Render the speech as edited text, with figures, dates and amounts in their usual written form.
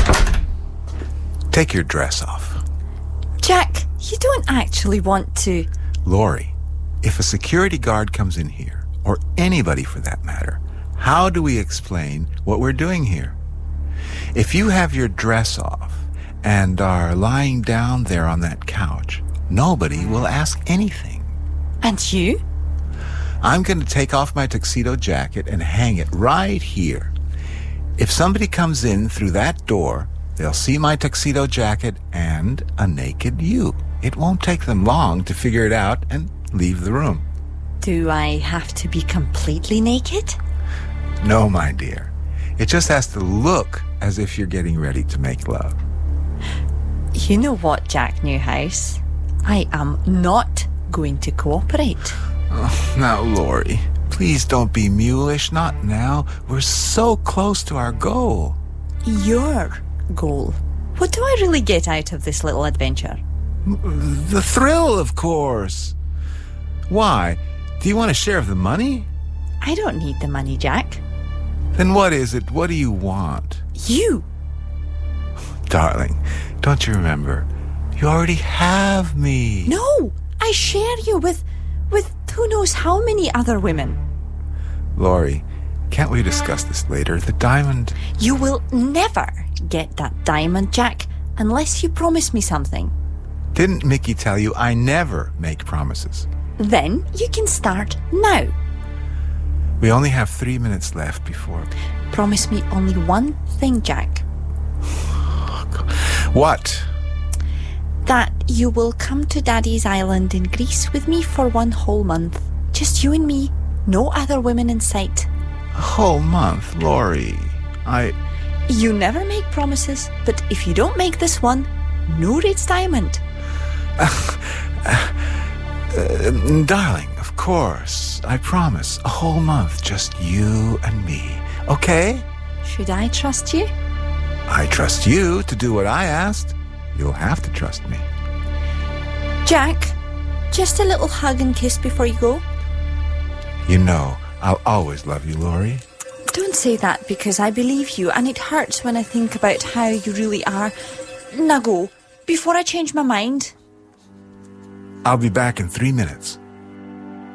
Take your dress off. Jack, you don't actually want to... Laurie, if a security guard comes in here, or anybody for that matter, how do we explain what we're doing here? If you have your dress off and are lying down there on that couch, nobody will ask anything. And you? I'm going to take off my tuxedo jacket and hang it right here. If somebody comes in through that door, they'll see my tuxedo jacket and a naked you. It won't take them long to figure it out and leave the room. Do I have to be completely naked? No, my dear. It just has to look as if you're getting ready to make love. You know what, Jack Newhouse? I am not going to cooperate. Oh, now, Laurie, please don't be mulish. Not now. We're so close to our goal. Your goal? What do I really get out of this little adventure? The thrill, of course. Why? Do you want a share of the money? I don't need the money, Jack. Then what is it? What do you want? You! Darling, don't you remember? You already have me. No! I share you with who knows how many other women. Laurie, can't we discuss this later? The diamond... You will never get that diamond, Jack, unless you promise me something. Didn't Mickey tell you I never make promises? Then you can start now. We only have 3 minutes left before... Promise me only one thing, Jack. What? That you will come to Daddy's Island in Greece with me for 1 whole month. Just you and me, no other women in sight. A whole month, Laurie. You never make promises, but if you don't make this one, no rates diamond. Darling, of course. I promise. A whole month, just you and me. Okay? Should I trust you? I trust you to do what I asked. You'll have to trust me. Jack, just a little hug and kiss before you go. You know, I'll always love you, Laurie. Don't say that, because I believe you, and it hurts when I think about how you really are. Now go, before I change my mind. I'll be back in 3 minutes.